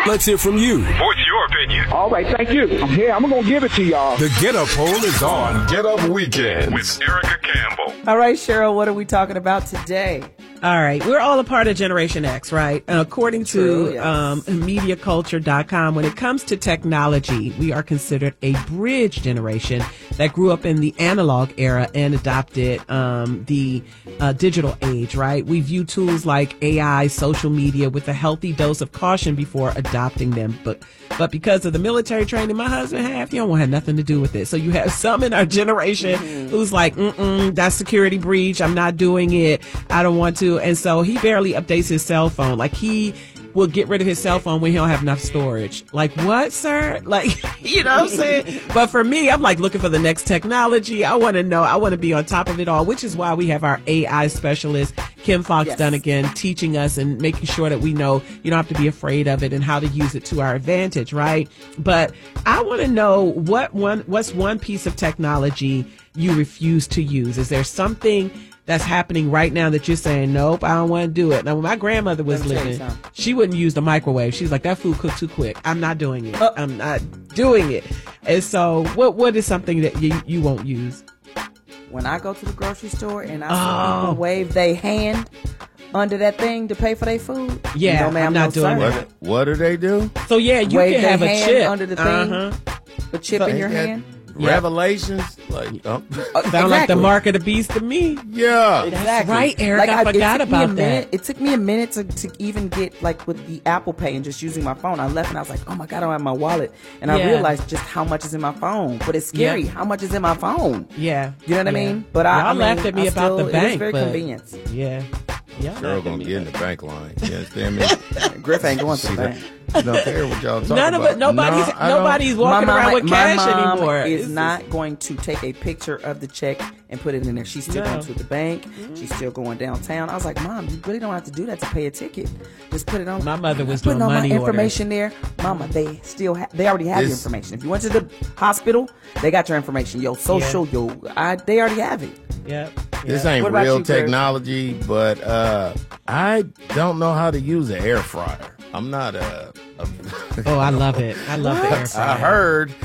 Let's hear from you. What's your opinion? All right, thank you. I'm here. I'm going to give it to y'all. The Get Up poll is on Get Up Weekend With Erica Campbell. All right, Cheryl, what are we talking about today? All right. We're all a part of Generation X, right? And according to MediaCulture.com, when it comes to technology, we are considered a bridge generation that grew up in the analog era and adopted the digital age, right? We view tools like AI, social media with a healthy dose of caution before adopting them. But because of the military training my husband had, you don't want to have nothing to do with it. So you have some in our generation who's like, that's security breach. I'm not doing it. I don't want to. And so he barely updates his cell phone. Like, he will get rid of his cell phone when he don't have enough storage. Like, what, sir? Like, you know what I'm saying? But for me, I'm like looking for the next technology. I want to know. I want to be on top of it all, which is why we have our AI specialist, Kim Fox Dunnigan, teaching us and making sure that we know you don't have to be afraid of it and how to use it to our advantage, right? But I want to know what's one piece of technology you refuse to use? Is there something that's happening right now that you're saying, nope, I don't want to do it? Now, when my grandmother was living, she wouldn't use the microwave. She's like, that food cooked too quick. I'm not doing it. I'm not doing it. And so what is something that you won't use? When I go to the grocery store and I see people wave their hand under that thing to pay for their food. Yeah, no, ma'am, I'm not doing that. What do they do? So, yeah, you wave can have a hand chip. under the thing, a chip in your hand. Revelations, like sound like the mark of the beast to me. Yeah, exactly. Right, Eric. I forgot about that. It took me a minute to even get, like, with the Apple Pay and just using my phone. I left and I was like, oh my God, I don't have my wallet, and I realized just how much is in my phone. But it's scary how much is in my phone. Yeah, you know what I mean. But y'all laughed at me about the bank. It was very convenient. Yeah. Girl gonna get in the bank line. You understand me? Griff ain't going to the bank. Don't care what y'all talking None of about. it. Nobody's walking around with cash anymore. My mom is not going to take a picture of the check and put it in there. She's still going to the bank. She's still going downtown. I was like, Mom, you really don't have to do that to pay a ticket. Just put it on. My mother was doing putting all money my information orders. there. Mama, they already have your information. If you went to the hospital, they got your information. Your social, they already have it. Yeah. This ain't real technology, but I don't know how to use an air fryer. I'm not Oh, I love it. I love the air fryer. I heard